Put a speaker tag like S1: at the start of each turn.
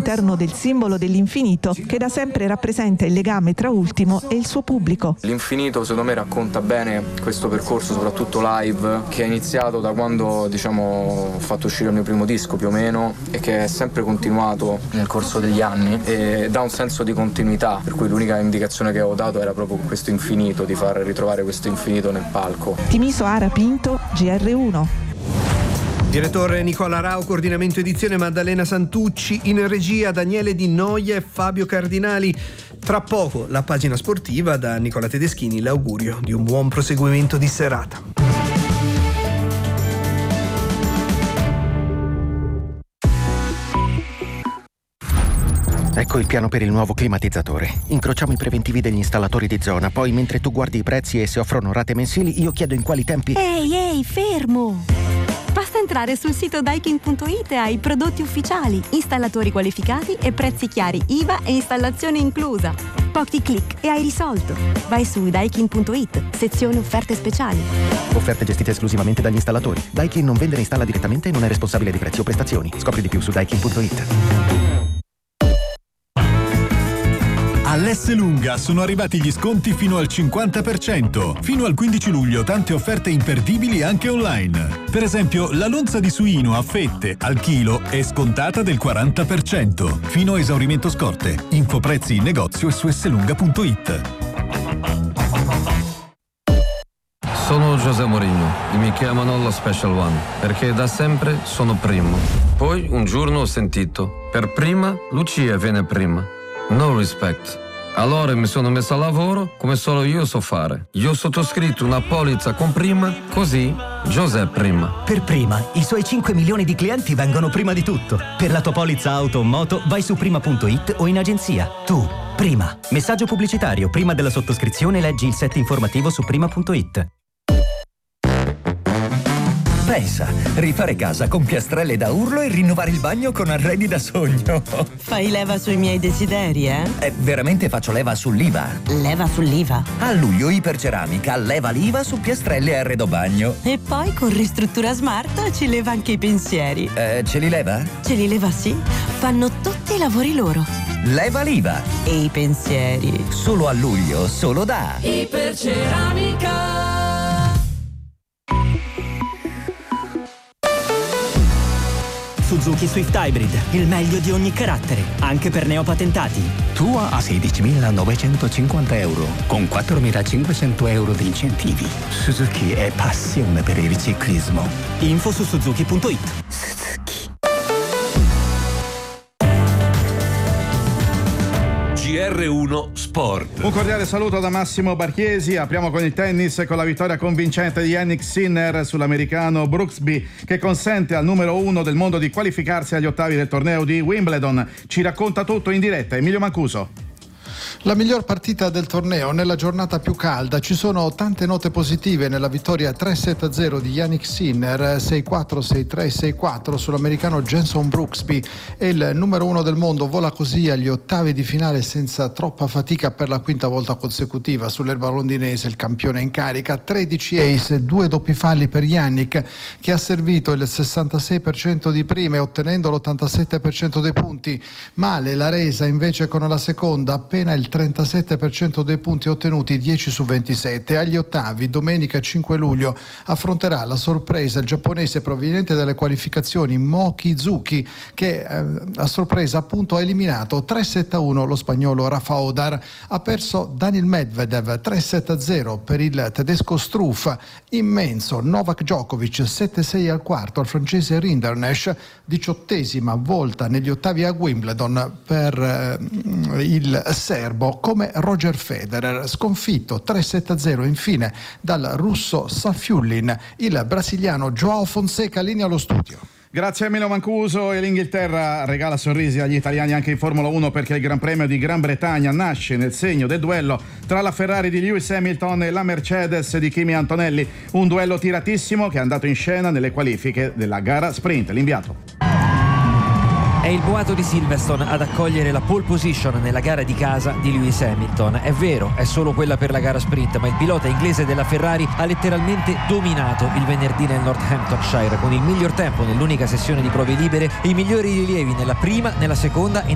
S1: all'interno del simbolo dell'infinito che da sempre rappresenta il legame tra Ultimo e il suo pubblico.
S2: L'infinito secondo me racconta bene questo percorso, soprattutto live, che è iniziato da quando ho fatto uscire il mio primo disco più o meno e che è sempre continuato nel corso degli anni e dà un senso di continuità, per cui l'unica indicazione che avevo dato era proprio questo infinito, di far ritrovare questo infinito nel palco.
S1: Timiso Ara Pinto, GR1.
S3: Direttore Nicola Rao, coordinamento edizione Maddalena Santucci, in regia Daniele Di Noia e Fabio Cardinali. Tra poco la pagina sportiva, da Nicola Tedeschini l'augurio di un buon proseguimento di serata.
S4: Ecco il piano per il nuovo climatizzatore. Incrociamo i preventivi degli installatori di zona, poi mentre tu guardi i prezzi e se offrono rate mensili, io chiedo in quali tempi...
S5: Ehi, fermo! Basta entrare sul sito Daikin.it e hai prodotti ufficiali, installatori qualificati e prezzi chiari, IVA e installazione inclusa. Pochi click e hai risolto. Vai su Daikin.it, sezione offerte speciali.
S4: Offerte gestite esclusivamente dagli installatori. Daikin non vende e installa direttamente e non è responsabile di prezzi o prestazioni. Scopri di più su Daikin.it.
S6: All'Esselunga sono arrivati gli sconti fino al 50%. Fino al 15 luglio tante offerte imperdibili anche online. Per esempio, la lonza di suino a fette al chilo è scontata del 40%. Fino a esaurimento scorte. Infoprezzi in negozio e su esselunga.it.
S7: Sono José Mourinho e mi chiamano lo Special One perché da sempre sono primo. Poi un giorno ho sentito: per prima Lucia viene prima. No respect. Allora mi sono messo a lavoro come solo io so fare. Io ho sottoscritto una polizza con Prima, così José Prima.
S8: Per Prima, i suoi 5 milioni di clienti vengono prima di tutto. Per la tua polizza auto o moto vai su prima.it o in agenzia. Tu, Prima. Messaggio pubblicitario. Prima della sottoscrizione leggi il set informativo su prima.it.
S9: Pensa, rifare casa con piastrelle da urlo e rinnovare il bagno con arredi da sogno.
S10: Fai leva sui miei desideri, eh?
S9: Veramente faccio leva sull'IVA.
S10: Leva sull'IVA?
S9: A luglio Iperceramica leva l'IVA su piastrelle e arredo bagno.
S10: E poi con Ristruttura Smart ci leva anche i pensieri.
S9: Ce li leva?
S10: Ce li leva, sì. Fanno tutti i lavori loro.
S9: Leva l'IVA.
S10: E i pensieri.
S9: Solo a luglio, solo da
S10: Iperceramica.
S8: Suzuki Swift Hybrid, il meglio di ogni carattere, anche per neopatentati.
S11: Tua a 16.950 euro, con 4.500 euro di incentivi. Suzuki è passione per il ciclismo.
S8: Info su Suzuki.it.
S12: GR1 Sport.
S13: Un cordiale saluto da Massimo Barchiesi. Apriamo con il tennis con la vittoria convincente di Jannik Sinner sull'americano Brooksby, che consente al numero 1 del mondo di qualificarsi agli ottavi del torneo di Wimbledon. Ci racconta tutto in diretta Emilio Mancuso.
S14: La miglior partita del torneo nella giornata più calda. Ci sono tante note positive nella vittoria 3-7-0 di Jannik Sinner, 6-4, 6-3, 6-4 sull'americano Jenson Brooksby, e il numero 1 del mondo vola così agli ottavi di finale senza troppa fatica per la quinta volta consecutiva sull'erba londinese. Il campione in carica, 13 ace, 2 doppi falli per Jannik, che ha servito il 66% di prime ottenendo l'87% dei punti. Male la resa invece con la seconda, appena il 37% dei punti ottenuti, 10 su 27. Agli ottavi, domenica 5 luglio, affronterà la sorpresa il giapponese proveniente dalle qualificazioni Mochizuki, che a sorpresa appunto ha eliminato 3-7-1 lo spagnolo Rafa Odar. Ha perso Daniil Medvedev 3-7-0 per il tedesco Struff. Immenso Novak Djokovic 7-6 al quarto al francese Rinderknecht, 18ª volta negli ottavi a Wimbledon per il serbo, come Roger Federer, sconfitto 3-7-0 infine dal russo Safiullin. Il brasiliano Joao Fonseca linea allo studio.
S13: Grazie a Emilio Mancuso. E l'Inghilterra regala sorrisi agli italiani anche in Formula 1, perché il Gran Premio di Gran Bretagna nasce nel segno del duello tra la Ferrari di Lewis Hamilton e la Mercedes di Kimi Antonelli, un duello tiratissimo che è andato in scena nelle qualifiche della gara sprint. L'inviato.
S15: È il boato di Silverstone ad accogliere la pole position nella gara di casa di Lewis Hamilton. È vero, è solo quella per la gara sprint, ma il pilota inglese della Ferrari ha letteralmente dominato il venerdì nel Northamptonshire, con il miglior tempo nell'unica sessione di prove libere e i migliori rilievi nella prima, nella seconda e